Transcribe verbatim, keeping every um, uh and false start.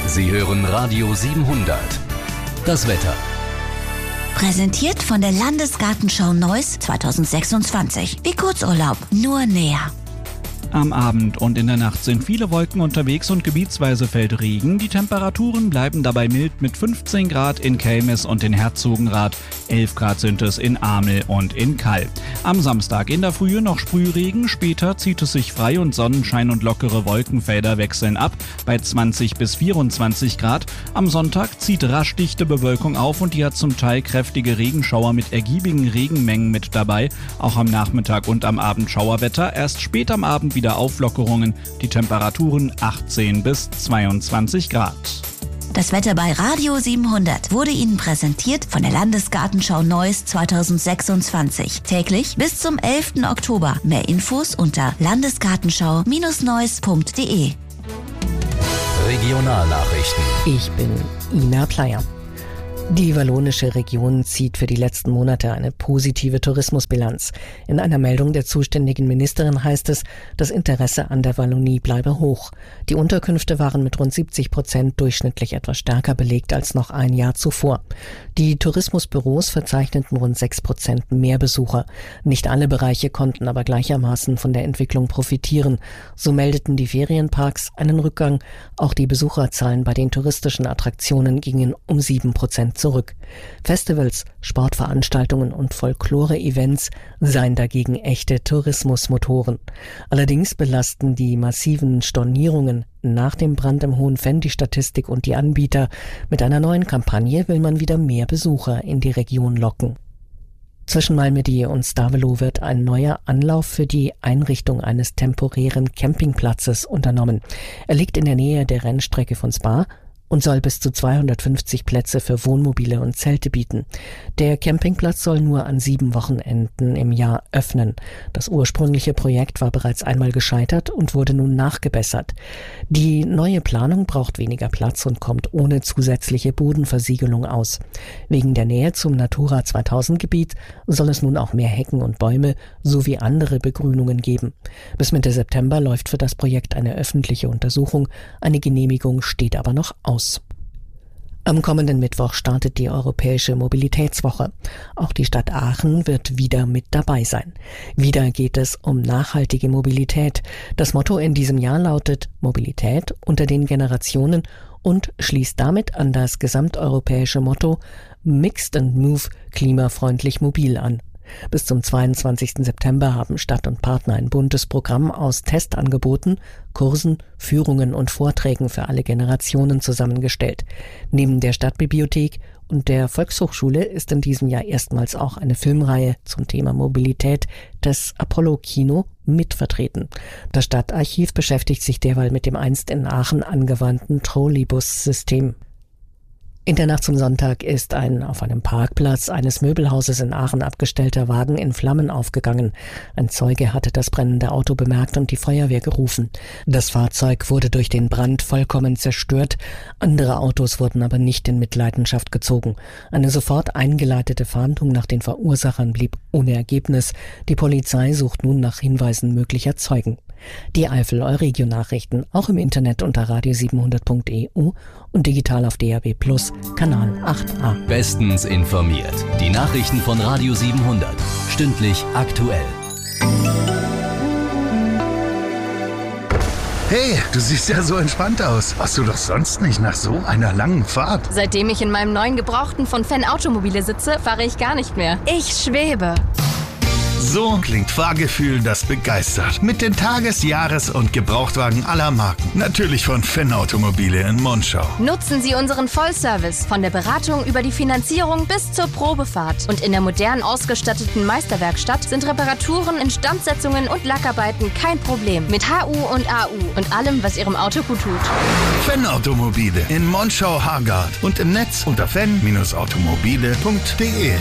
Sie hören Radio siebenhundert. Das Wetter. Präsentiert von der Landesgartenschau Neuss zweitausendsechsundzwanzig. Wie Kurzurlaub, nur näher. Am Abend und in der Nacht sind viele Wolken unterwegs und gebietsweise fällt Regen. Die Temperaturen bleiben dabei mild mit fünfzehn Grad in Kelmis und in Herzogenrath. elf Grad sind es in Amel und in Kall. Am Samstag in der Frühe noch Sprühregen, später zieht es sich frei und Sonnenschein und lockere Wolkenfelder wechseln ab bei zwanzig bis vierundzwanzig Grad. Am Sonntag zieht rasch dichte Bewölkung auf und die hat zum Teil kräftige Regenschauer mit ergiebigen Regenmengen mit dabei. Auch am Nachmittag und am Abend Schauerwetter. Erst spät am Abend wieder Auflockerungen, die Temperaturen achtzehn bis zweiundzwanzig Grad. Das Wetter bei Radio siebenhundert wurde Ihnen präsentiert von der Landesgartenschau Neuss zweitausendsechsundzwanzig. Täglich bis zum elften Oktober. Mehr Infos unter landesgartenschau Bindestrich neuss punkt de. Regionalnachrichten. Ich bin Ina Pleyer. Die wallonische Region zieht für die letzten Monate eine positive Tourismusbilanz. In einer Meldung der zuständigen Ministerin heißt es, das Interesse an der Wallonie bleibe hoch. Die Unterkünfte waren mit rund siebzig Prozent durchschnittlich etwas stärker belegt als noch ein Jahr zuvor. Die Tourismusbüros verzeichneten rund sechs Prozent mehr Besucher. Nicht alle Bereiche konnten aber gleichermaßen von der Entwicklung profitieren. So meldeten die Ferienparks einen Rückgang. Auch die Besucherzahlen bei den touristischen Attraktionen gingen um sieben Prozent zurück. Festivals, Sportveranstaltungen und Folklore-Events seien dagegen echte Tourismusmotoren. Allerdings belasten die massiven Stornierungen nach dem Brand im Hohen Venn die Statistik und die Anbieter. Mit einer neuen Kampagne will man wieder mehr Besucher in die Region locken. Zwischen Malmedy und Stavelot wird ein neuer Anlauf für die Einrichtung eines temporären Campingplatzes unternommen. Er liegt in der Nähe der Rennstrecke von Spa und soll bis zu zweihundertfünfzig Plätze für Wohnmobile und Zelte bieten. Der Campingplatz soll nur an sieben Wochenenden im Jahr öffnen. Das ursprüngliche Projekt war bereits einmal gescheitert und wurde nun nachgebessert. Die neue Planung braucht weniger Platz und kommt ohne zusätzliche Bodenversiegelung aus. Wegen der Nähe zum Natura zweitausend Gebiet soll es nun auch mehr Hecken und Bäume sowie andere Begrünungen geben. Bis Mitte September läuft für das Projekt eine öffentliche Untersuchung. Eine Genehmigung steht aber noch aus. Am kommenden Mittwoch startet die Europäische Mobilitätswoche. Auch die Stadt Aachen wird wieder mit dabei sein. Wieder geht es um nachhaltige Mobilität. Das Motto in diesem Jahr lautet Mobilität unter den Generationen und schließt damit an das gesamteuropäische Motto Mixed and Move klimafreundlich mobil an. Bis zum zweiundzwanzigsten September haben Stadt und Partner ein buntes Programm aus Testangeboten, Kursen, Führungen und Vorträgen für alle Generationen zusammengestellt. Neben der Stadtbibliothek und der Volkshochschule ist in diesem Jahr erstmals auch eine Filmreihe zum Thema Mobilität des Apollo Kino mitvertreten. Das Stadtarchiv beschäftigt sich derweil mit dem einst in Aachen angewandten Trolleybus-System. In der Nacht zum Sonntag ist ein auf einem Parkplatz eines Möbelhauses in Aachen abgestellter Wagen in Flammen aufgegangen. Ein Zeuge hatte das brennende Auto bemerkt und die Feuerwehr gerufen. Das Fahrzeug wurde durch den Brand vollkommen zerstört. Andere Autos wurden aber nicht in Mitleidenschaft gezogen. Eine sofort eingeleitete Fahndung nach den Verursachern blieb ohne Ergebnis. Die Polizei sucht nun nach Hinweisen möglicher Zeugen. Die Eifel-Euregio-Nachrichten auch im Internet unter radio siebenhundert punkt e u und digital auf D A B plus, Kanal acht a. Bestens informiert. Die Nachrichten von Radio siebenhundert. Stündlich aktuell. Hey, du siehst ja so entspannt aus. Warst du doch sonst nicht nach so einer langen Fahrt? Seitdem ich in meinem neuen Gebrauchten von Fenn Automobile sitze, fahre ich gar nicht mehr. Ich schwebe. So klingt Fahrgefühl, das begeistert. Mit den Tages-, Jahres- und Gebrauchtwagen aller Marken. Natürlich von Fenn Automobile in Monschau. Nutzen Sie unseren Vollservice. Von der Beratung über die Finanzierung bis zur Probefahrt. Und in der modern ausgestatteten Meisterwerkstatt sind Reparaturen, Instandsetzungen und Lackarbeiten kein Problem. Mit H U und A U und allem, was Ihrem Auto gut tut. Fenn Automobile in Monschau-Hargard und im Netz unter fenn Bindestrich automobile punkt de.